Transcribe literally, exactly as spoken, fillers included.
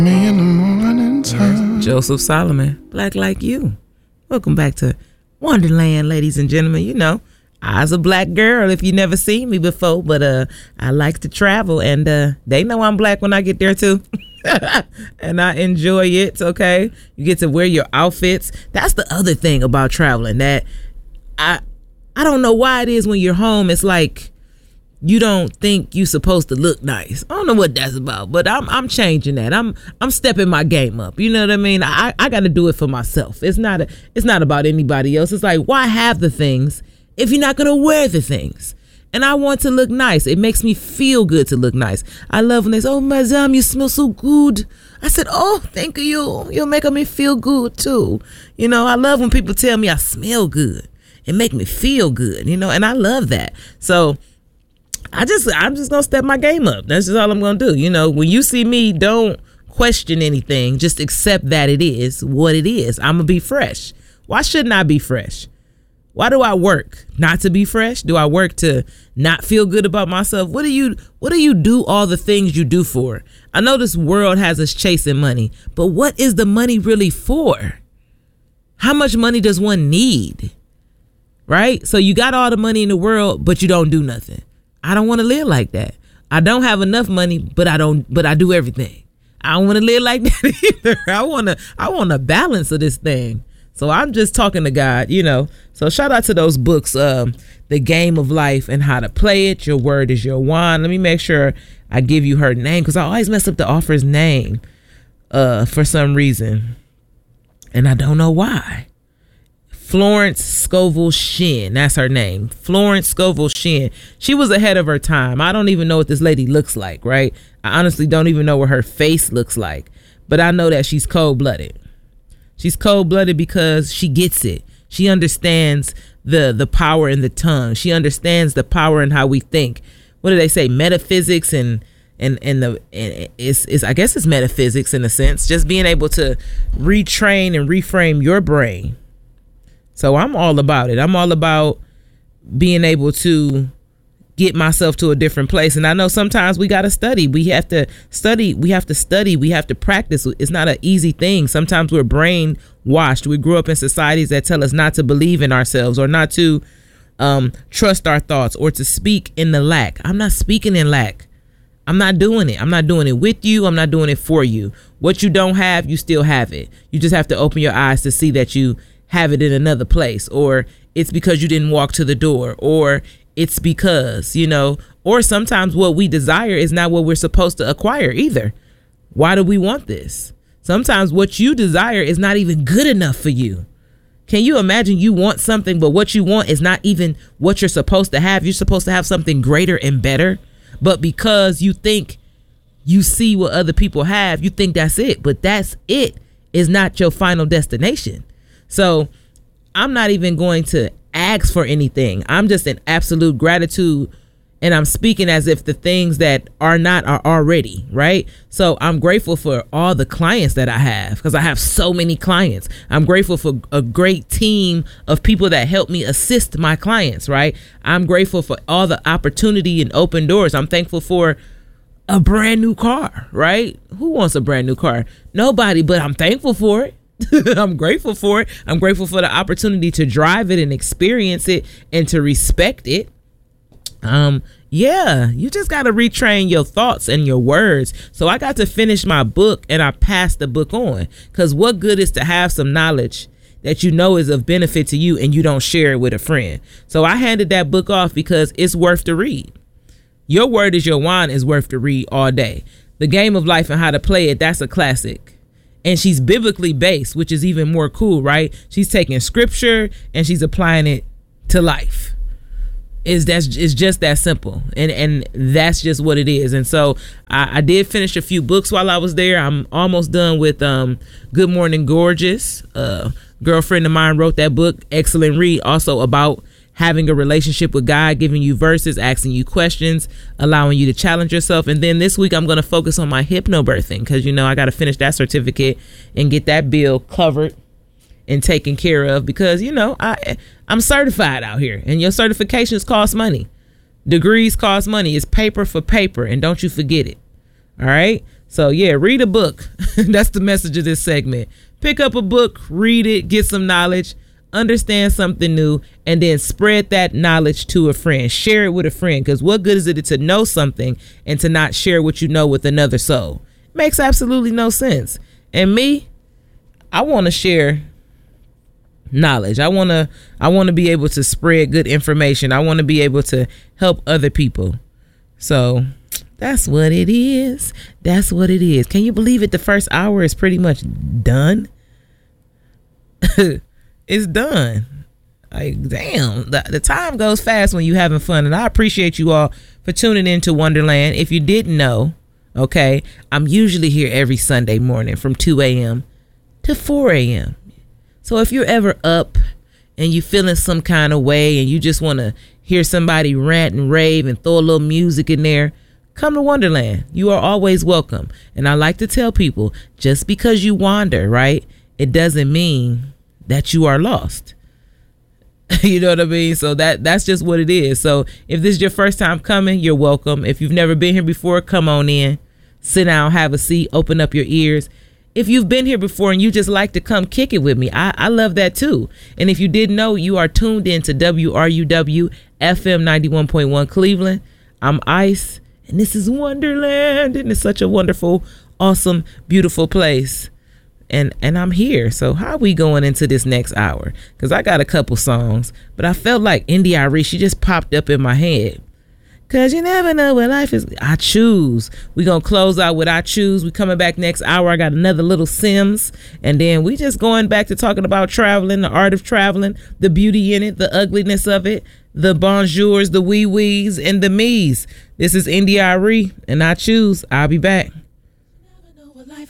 Me in the morning time. Joseph Solomon, Black Like You. Welcome back to Wonderland, ladies and gentlemen. You know, I's a black girl if you never seen me before, but uh, I like to travel, and uh, they know I'm black when I get there too. And I enjoy it, okay? You get to wear your outfits. That's the other thing about traveling, that I I don't know why it is when you're home, it's like you don't think you supposed to look nice. I don't know what that's about, but I'm I'm changing that. I'm I'm stepping my game up. You know what I mean? I I got to do it for myself. It's not a, it's not about anybody else. It's like, why have the things if you're not gonna wear the things? And I want to look nice. It makes me feel good to look nice. I love when they say, "Oh, madame, you smell so good." I said, "Oh, thank you. You're making me feel good too." You know, I love when people tell me I smell good. It make me feel good, you know, and I love that. So I just, I'm just gonna step my game up. That's just all I'm gonna do. You know, when you see me, don't question anything. Just accept that it is what it is. I'm gonna be fresh. Why shouldn't I be fresh? Why do I work not to be fresh? Do I work to not feel good about myself? What do you what do you do all the things you do for? I know this world has us chasing money, but what is the money really for? How much money does one need? Right? So you got all the money in the world, but you don't do nothing. I don't want to live like that. I don't have enough money, but I don't but I do everything. I don't want to live like that either. I want to I want a balance of this thing. So I'm just talking to God, you know. So shout out to those books, um, The Game of Life and How to Play It. Your Word is Your Wand. Let me make sure I give you her name, because I always mess up the author's name uh, for some reason. And I don't know why. Florence Scovel Shinn. That's her name. Florence Scovel Shinn. She was ahead of her time. I don't even know what this lady looks like, right? I honestly don't even know what her face looks like. But I know that she's cold-blooded. She's cold-blooded because she gets it. She understands the the power in the tongue. She understands the power in how we think. What do they say? Metaphysics and and and the and it's, it's I guess it's metaphysics in a sense. Just being able to retrain and reframe your brain. So I'm all about it. I'm all about being able to get myself to a different place. And I know sometimes we got to study. We have to study. We have to study. We have to practice. It's not an easy thing. Sometimes we're brainwashed. We grew up in societies that tell us not to believe in ourselves, or not to um, trust our thoughts, or to speak in the lack. I'm not speaking in lack. I'm not doing it. I'm not doing it with you. I'm not doing it for you. What you don't have, you still have it. You just have to open your eyes to see that you have it in another place, or it's because you didn't walk to the door, or it's because, you know, or sometimes what we desire is not what we're supposed to acquire either. Why do we want this? Sometimes what you desire is not even good enough for you. Can you imagine you want something, but what you want is not even what you're supposed to have? You're supposed to have something greater and better, but because you think you see what other people have, you think that's it, but that's it is not your final destination. So I'm not even going to ask for anything. I'm just in absolute gratitude, and I'm speaking as if the things that are not are already, right? So I'm grateful for all the clients that I have, because I have so many clients. I'm grateful for a great team of people that help me assist my clients, right? I'm grateful for all the opportunity and open doors. I'm thankful for a brand new car, right? Who wants a brand new car? Nobody, but I'm thankful for it. I'm grateful for it. I'm grateful for the opportunity to drive it and experience it and to respect it. Um, yeah, you just got to retrain your thoughts and your words. So I got to finish my book, and I passed the book on, because what good is to have some knowledge that you know is of benefit to you and you don't share it with a friend? So I handed that book off because it's worth to read. Your Word is Your Wand is worth to read all day. The Game of Life and How to Play It, that's a classic. And she's biblically based, which is even more cool, right? She's taking scripture and she's applying it to life. Is that's it's just that simple, and and that's just what it is. And so I, I did finish a few books while I was there. I'm almost done with um Good Morning Gorgeous. Uh, girlfriend of mine wrote that book, excellent read, also about having a relationship with God, giving you verses, asking you questions, allowing you to challenge yourself. And then this week I'm going to focus on my hypnobirthing, because, you know, I got to finish that certificate and get that bill covered and taken care of, because, you know, I, I'm certified out here, and your certifications cost money. Degrees cost money. It's paper for paper, and don't you forget it. All right. So yeah, read a book. That's the message of this segment. Pick up a book, read it, get some knowledge, understand something new, and then spread that knowledge to a friend. Share it with a friend, because what good is it to know something and to not share what you know with another soul? Makes absolutely no sense. And me, I want to share knowledge. I want to I want to be able to spread good information. I want to be able to help other people. So that's what it is. That's what it is. Can you believe it? The first hour is pretty much done. It's done. Like, damn, the, the time goes fast when you're having fun. And I appreciate you all for tuning into Wonderland. If you didn't know, okay, I'm usually here every Sunday morning from two a.m. to four a.m. So if you're ever up and you feeling some kind of way and you just want to hear somebody rant and rave and throw a little music in there, come to Wonderland. You are always welcome. And I like to tell people, just because you wander, right, it doesn't mean that you are lost. You know what I mean? So that that's just what it is. So if this is your first time coming, you're welcome. If you've never been here before, come on in, sit down, have a seat, open up your ears. If you've been here before and you just like to come kick it with me, I, I love that too. And if you didn't know, you are tuned in to W R U W F M ninety-one point one Cleveland. I'm Ice, and this is Wonderland, and it's such a wonderful, awesome, beautiful place. And and I'm here. So how are we going into this next hour? Because I got a couple songs, but I felt like India.Arie, she just popped up in my head. Because you never know what life is. I Choose. We're going to close out with I Choose. We coming back next hour. I got another little Sims. And then we just going back to talking about traveling, the art of traveling, the beauty in it, the ugliness of it, the bonjours, the wee wees, and the me's. This is India.Arie, and I Choose. I'll be back.